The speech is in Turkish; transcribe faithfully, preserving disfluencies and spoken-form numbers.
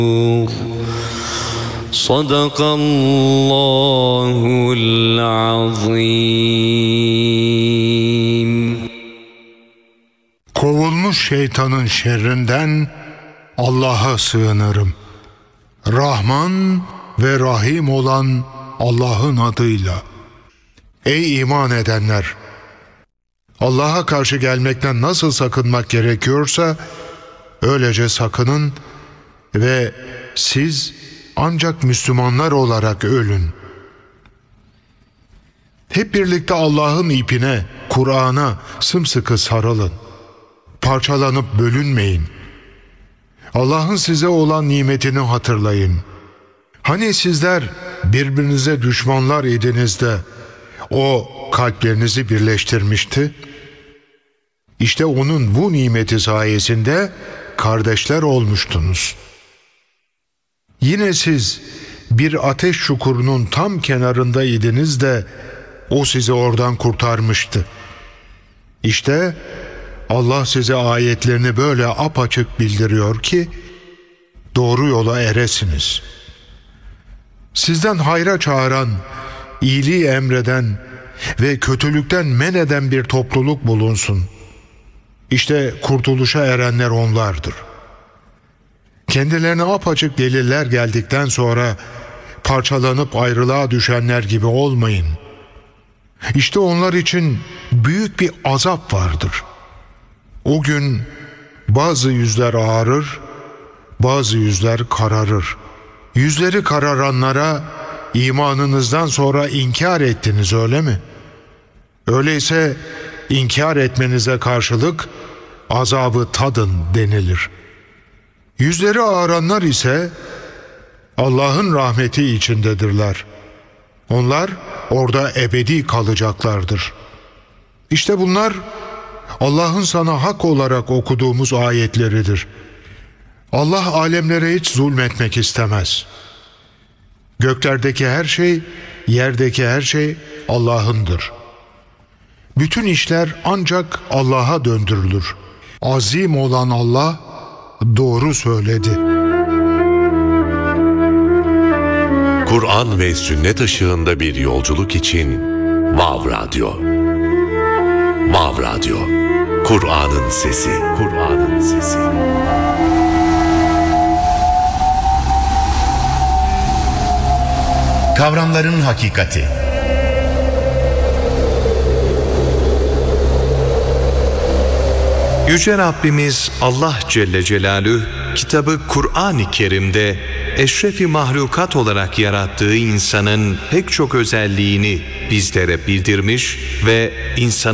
Sadakallahul azim. Kovulmuş şeytanın şerrinden Allah'a sığınırım. Rahman ve Rahim olan Allah'ın adıyla. Ey iman edenler! Allah'a karşı gelmekten nasıl sakınmak gerekiyorsa öylece sakının ve siz ancak Müslümanlar olarak ölün. Hep birlikte Allah'ın ipine, Kur'an'a sımsıkı sarılın. Parçalanıp bölünmeyin. Allah'ın size olan nimetini hatırlayın. Hani sizler birbirinize düşmanlar idiniz de O kalplerinizi birleştirmişti? İşte onun bu nimeti sayesinde kardeşler olmuştunuz. Yine siz bir ateş çukurunun tam kenarında idiniz de O sizi oradan kurtarmıştı. İşte Allah size ayetlerini böyle apaçık bildiriyor ki doğru yola eresiniz. Sizden hayra çağıran, iyiliği emreden ve kötülükten men eden bir topluluk bulunsun. İşte kurtuluşa erenler onlardır. Kendilerine apaçık deliller geldikten sonra parçalanıp ayrılığa düşenler gibi olmayın. İşte onlar için büyük bir azap vardır. O gün bazı yüzler ağarır, bazı yüzler kararır. Yüzleri kararanlara imanınızdan sonra inkar ettiniz, öyle mi? Öyleyse inkar etmenize karşılık azabı tadın denilir. Yüzleri ağaranlar ise Allah'ın rahmeti içindedirler. Onlar orada ebedi kalacaklardır. İşte bunlar Allah'ın sana hak olarak okuduğumuz ayetleridir. Allah alemlere hiç zulmetmek istemez. Göklerdeki her şey, yerdeki her şey Allah'ındır. Bütün işler ancak Allah'a döndürülür. Azim olan Allah doğru söyledi. Kur'an ve sünnet ışığında bir yolculuk için Vav Radyo. Vav Radyo. Kur'an'ın sesi. Kur'an'ın sesi. Kavramların hakikati. Yüce Rabbimiz Allah Celle Celaluhu kitabı Kur'an-ı Kerim'de eşrefi mahlukat olarak yarattığı insanın pek çok özelliğini bizlere bildirmiş ve insanı